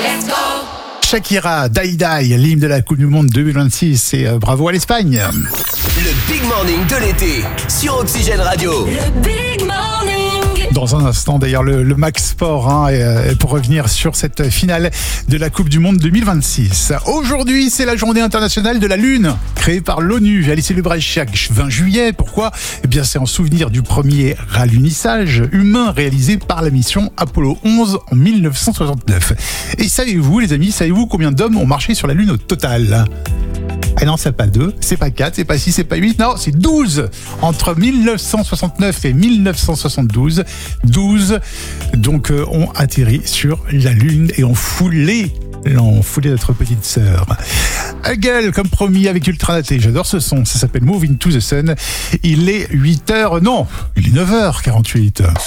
Shakira, Die Die, l'hymne de la Coupe du Monde 2026 et bravo à l'Espagne. Le Big Morning de l'été sur Oxygène Radio. Le Big Morning. Dans un instant, d'ailleurs, le Max Sport pour revenir sur cette finale de la Coupe du Monde 2026. Aujourd'hui, c'est la journée internationale de la Lune, créée par l'ONU. Elle est célébrée chaque 20 juillet. Pourquoi ? Eh bien, c'est en souvenir du premier ralunissage humain réalisé par la mission Apollo 11 en 1969. Et savez-vous, les amis, combien d'hommes ont marché sur la Lune au total ? Ah non, c'est pas 2, c'est pas 4, c'est pas 6, c'est pas 8, non, c'est 12. Entre 1969 et 1972, 12 donc ont atterri sur la Lune et ont foulé notre petite sœur. Hugel, comme promis, avec Ultranaté. J'adore ce son, ça s'appelle Move Into the Sun. Il est 8h, non, il est 9h48.